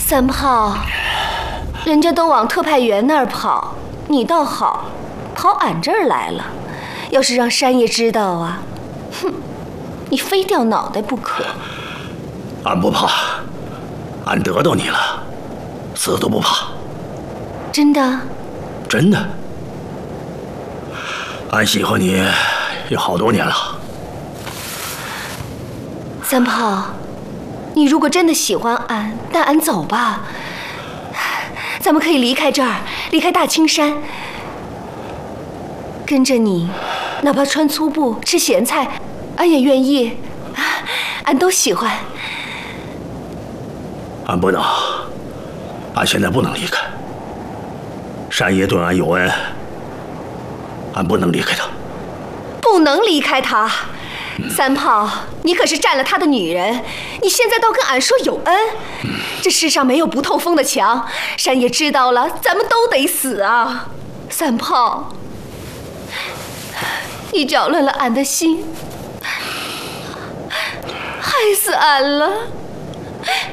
三炮，人家都往特派员那儿跑，你倒好，跑俺这儿来了。要是让山爷知道啊，哼，你非掉脑袋不可。 俺不怕，俺得到你了，死都不怕。 真的？ 真的。俺喜欢你有好多年了。 三炮，你如果真的喜欢俺，带俺走吧。咱们可以离开这儿，离开大青山，跟着你，哪怕穿粗布、吃咸菜，俺也愿意。俺都喜欢。 俺不能，俺现在不能离开。山爷对俺有恩，俺不能离开他。 不能离开他。三炮，你可是占了他的女人，你现在倒跟俺说有恩？这世上没有不透风的墙，山爷知道了，咱们都得死啊！三炮，你搅乱了俺的心，害死俺了。